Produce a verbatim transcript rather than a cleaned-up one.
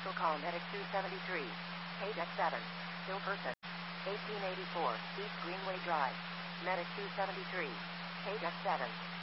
Special call Medic two seventy-three. Page X seven. Still person. eighteen eighty-four, East Greenway Drive. Medic two seventy-three. Page X seven.